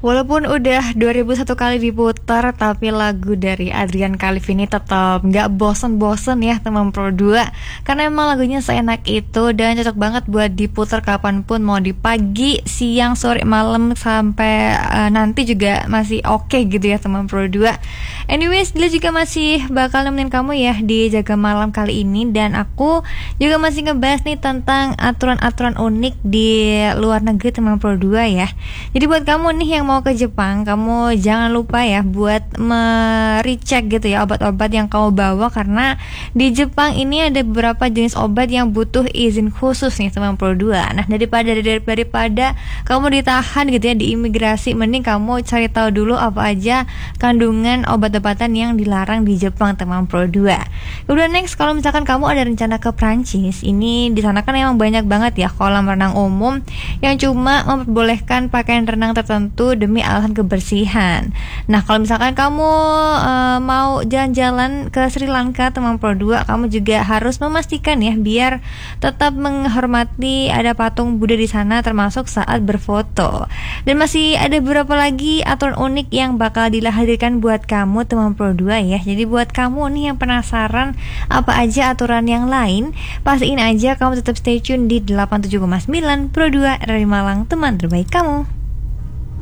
Walaupun udah 2001 kali diputar, tapi lagu dari Adrian Khalif ini tetap nggak bosen-bosen ya teman Pro 2. Karena emang lagunya seenak itu dan cocok banget buat diputar kapanpun, mau di pagi, siang, sore, malam, sampai nanti juga masih oke gitu ya teman Pro 2. Anyways, dia juga masih bakal nemenin kamu ya di Jaga Malam kali ini. Dan aku juga masih ngebahas nih tentang aturan-aturan unik di luar negeri teman Pro 2 ya. Jadi buat kamu nih yang mau ke Jepang, kamu jangan lupa ya buat merecek gitu ya obat-obat yang kamu bawa, karena di Jepang ini ada beberapa jenis obat yang butuh izin khusus nih teman Pro 2. Nah, daripada kamu ditahan gitu ya di imigrasi, mending kamu cari tahu dulu apa aja kandungan obat-obatan yang dilarang di Jepang teman Pro 2. Kemudian next, kalau misalkan kamu ada rencana ke Prancis, ini di sana kan emang banyak banget ya kolam renang umum yang cuma memperbolehkan pakaian renang tertentu demi alasan kebersihan. Nah, kalau misalkan kamu mau jalan-jalan ke Sri Lanka teman Pro 2, kamu juga harus memastikan ya biar tetap menghormati ada patung Buddha di sana termasuk saat berfoto. Dan masih ada beberapa lagi aturan unik yang bakal dihadirkan buat kamu teman Pro 2 ya. Jadi buat kamu nih yang penasaran apa aja aturan yang lain, pastiin aja kamu tetap stay tune di 87,9 Pro 2 dari Malang, teman terbaik kamu.